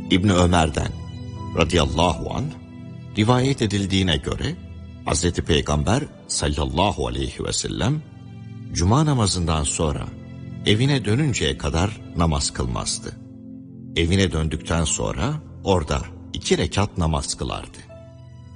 İbni Ömer'den radıyallahu anh rivayet edildiğine göre Hz. Peygamber sallallahu aleyhi ve sellem cuma namazından sonra evine dönünceye kadar namaz kılmazdı. Evine döndükten sonra orada 2 rekat namaz kılardı.